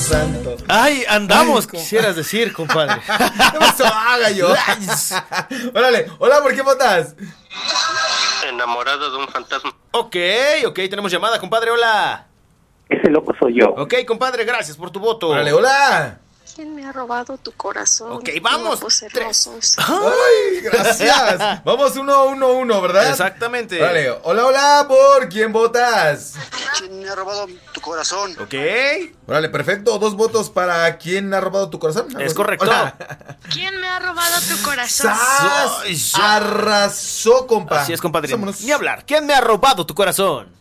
santo. Ay, andamos, Ay, quisieras decir, compadre. ¿Qué pasó, gallo? Órale, hola, ¿por qué votas? Enamorado de un fantasma. Ok, tenemos llamada, compadre, hola. Ese loco soy yo. Ok, compadre, gracias por tu voto. Órale, hola. ¿Quién me ha robado tu corazón? Ok, vamos. Guapos hermosos. Ay, gracias. Vamos 1-1-1, ¿verdad? Exactamente. Vale, hola, ¿por quién votas? ¿Quién me ha robado tu corazón? Ok. Órale, perfecto. 2 votos para quién ha robado tu corazón. Es correcto. Hola. ¿Quién me ha robado tu corazón? ¡Sas! Arrasó, compa. Así es, compadre. Vámonos. Ni hablar. ¿Quién me ha robado tu corazón?